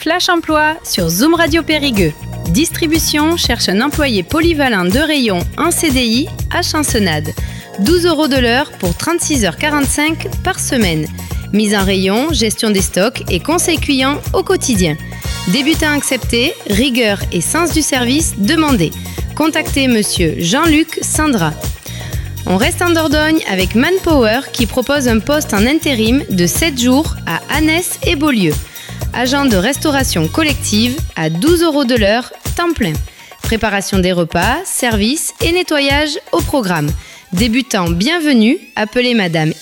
Flash Emploi sur Zoom Radio Périgueux. Distribution cherche un employé polyvalent de rayon en CDI à Chansonnade. 12 € de l'heure pour 36h45 par semaine. Mise en rayon, gestion des stocks et conseil client au quotidien. Débutant accepté, rigueur et sens du service demandé. Contactez monsieur Jean-Luc Sandra. On reste en Dordogne avec Manpower qui propose un poste en intérim de 7 jours à Annès et Beaulieu. Agent de restauration collective à 12 € de l'heure, temps plein. Préparation des repas, service et nettoyage au programme. Débutant bienvenue, appelez madame